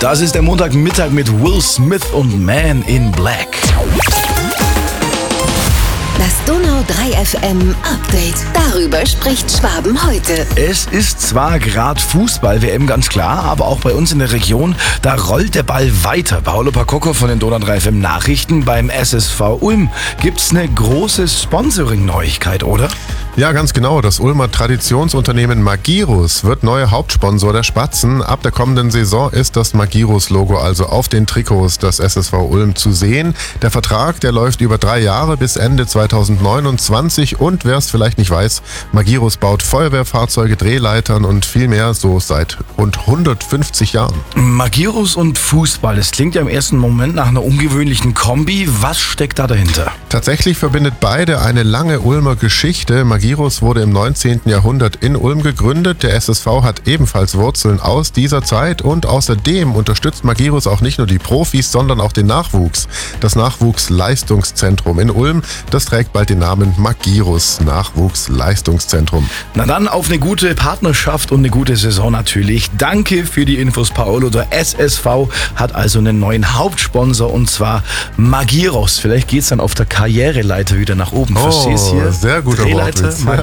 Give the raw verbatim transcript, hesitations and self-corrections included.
Das ist der Montagmittag mit Will Smith und Man in Black. Das Donau drei F M Update. Darüber spricht Schwaben heute. Es ist zwar gerade Fußball-W M, ganz klar, aber auch bei uns in der Region, da rollt der Ball weiter. Paolo Pacocco von den Donau drei F M Nachrichten. Beim S S V Ulm gibt's eine große Sponsoring-Neuigkeit, oder? Ja, ganz genau. Das Ulmer Traditionsunternehmen Magirus wird neuer Hauptsponsor der Spatzen. Ab der kommenden Saison ist das Magirus-Logo also auf den Trikots des S S V Ulm zu sehen. Der Vertrag, der läuft über drei Jahre bis Ende zweitausendneunundzwanzig und wer es vielleicht nicht weiß, Magirus baut Feuerwehrfahrzeuge, Drehleitern und viel mehr, so seit rund hundertfünfzig Jahren. Magirus und Fußball, das klingt ja im ersten Moment nach einer ungewöhnlichen Kombi. Was steckt da dahinter? Tatsächlich verbindet beide eine lange Ulmer Geschichte. Magirus wurde im neunzehnten Jahrhundert in Ulm gegründet. Der S S V hat ebenfalls Wurzeln aus dieser Zeit und außerdem unterstützt Magirus auch nicht nur die Profis, sondern auch den Nachwuchs. Das Nachwuchsleistungszentrum in Ulm, das trägt bald den Namen Magirus Nachwuchsleistungszentrum. Na dann auf eine gute Partnerschaft und eine gute Saison natürlich. Danke für die Infos, Paolo. Der S S V hat also einen neuen Hauptsponsor und zwar Magirus. Vielleicht geht's dann auf der Karriereleiter wieder nach oben. Oh, Verstehst du hier? sehr guter Drehleiter, Wortwitz.